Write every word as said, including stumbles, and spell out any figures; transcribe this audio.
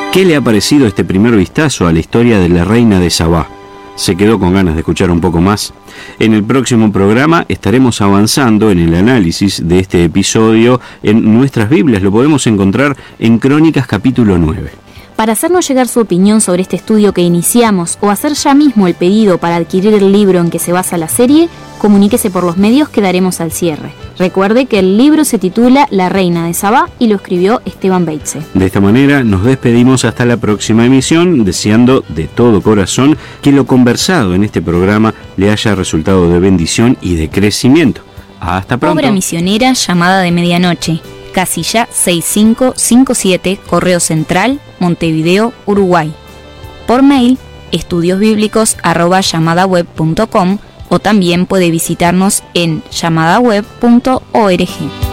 ¿Qué le ha parecido este primer vistazo a la historia de la reina de Sabá? ¿Se quedó con ganas de escuchar un poco más? En el próximo programa estaremos avanzando en el análisis de este episodio en nuestras Biblias. Lo podemos encontrar en Crónicas capítulo nueve. Para hacernos llegar su opinión sobre este estudio que iniciamos o hacer ya mismo el pedido para adquirir el libro en que se basa la serie, comuníquese por los medios que daremos al cierre. Recuerde que el libro se titula La Reina de Sabá y lo escribió Esteban Beitze. De esta manera nos despedimos hasta la próxima emisión, deseando de todo corazón que lo conversado en este programa le haya resultado de bendición y de crecimiento. Hasta pronto. Obra misionera Llamada de Medianoche. Casilla seis cinco cinco siete, Correo Central, Montevideo, Uruguay. Por mail, estudiosbíblicos arroba llamadaweb punto com o también puede visitarnos en llamadaweb punto org.